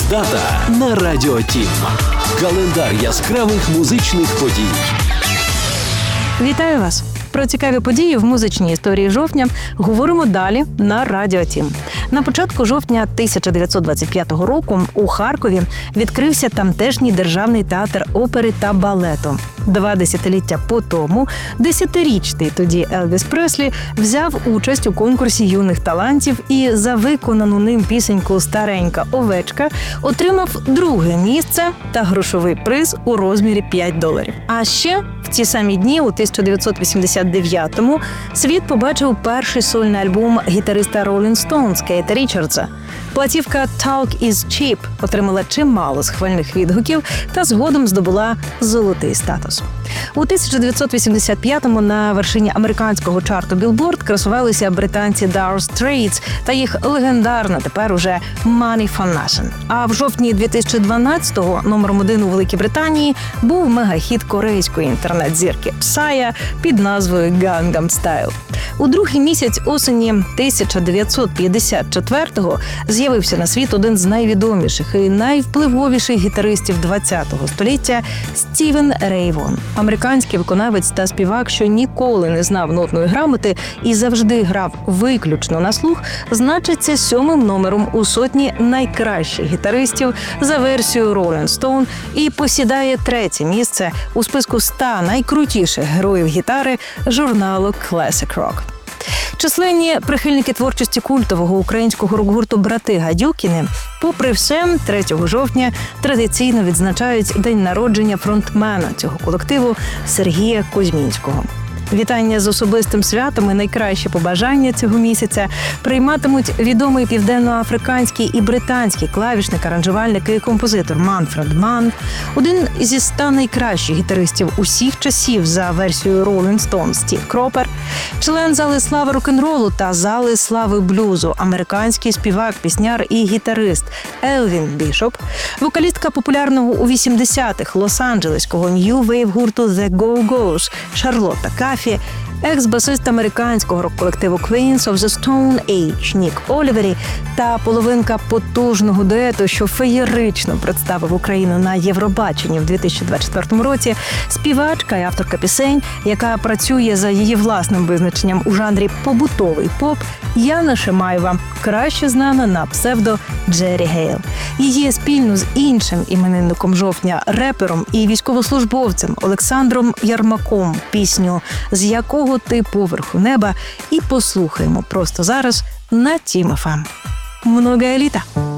Дата на Радіо Тім. Календар яскравих музичних подій. Вітаю вас! Про цікаві події в музичній історії жовтня говоримо далі на Радіо Тім. На початку жовтня 1925 року у Харкові відкрився тамтешній державний театр опери та балету. 2 десятиліття по тому 10-річний тоді Елвіс Преслі взяв участь у конкурсі юних талантів і за виконану ним пісеньку «Старенька овечка» отримав друге місце та грошовий приз у розмірі $5. А ще в ці самі дні, у 1989-му, світ побачив перший сольний альбом гітариста Rolling Stones Кейта Річардса. Платівка «Talk is Cheap» отримала чимало схвальних відгуків та згодом здобула золотий статус. У 1985-му на вершині американського чарту Billboard красувалися британці Dire Straits та їх легендарна тепер уже Money for Nothing. А в жовтні 2012-го номером 1 у Великій Британії був мегахіт корейської інтернет-зірки Psy під назвою Gangnam Style. У другий місяць осені 1954-го з'явився на світ один з найвідоміших і найвпливовіших гітаристів ХХ століття – Стівен Рей Вон. Американський виконавець та співак, що ніколи не знав нотної грамоти і завжди грав виключно на слух, значиться 7-м номером у сотні найкращих гітаристів за версією Rolling Stone і посідає 3-е місце у списку 100 найкрутіших героїв гітари журналу Classic Rock. Численні прихильники творчості культового українського рок-гурту «Брати Гадюкіни» попри все 3 жовтня традиційно відзначають день народження фронтмена цього колективу Сергія Кузьмінського. Вітання з особистим святом і найкращі побажання цього місяця прийматимуть відомий південноафриканський і британський клавішник, аранжувальник і композитор Манфред Манн, один зі 100 найкращих гітаристів усіх часів за версією Rolling Stone Стів Кропер, член зали слави рок-н-ролу та зали слави блюзу, американський співак, пісняр і гітарист Елвін Бішоп, вокалістка популярного у 80-х лос-анджелеського нью-вейв гурту The Go-Go's Шарлотта Кафі, екс-басист американського рок-колективу Queens of the Stone Age Нік Олівері та половинка потужного дуету, що феєрично представив Україну на Євробаченні в 2024 році, співачка і авторка пісень, яка працює за її власним визначенням у жанрі побутовий поп, Яна Шимаєва, краще знана на псевдо Джері Гейл. Її спільно з іншим іменинником жовтня, репером і військовослужбовцем Олександром Ярмаком пісню «З якого ти поверху неба» і послухаємо просто зараз на Тім ФМ. Многое літа!